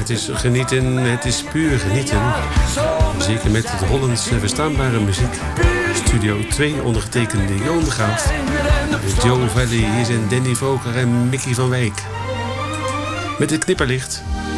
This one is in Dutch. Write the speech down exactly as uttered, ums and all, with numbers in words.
Het is genieten, het is puur genieten. Zeker met het Hollandse verstaanbare muziek. Studio twee, ondergetekende Johan de Graaf. Joe Valley, hier zijn Danny Voker en Mickey van Wijk. Met het knipperlicht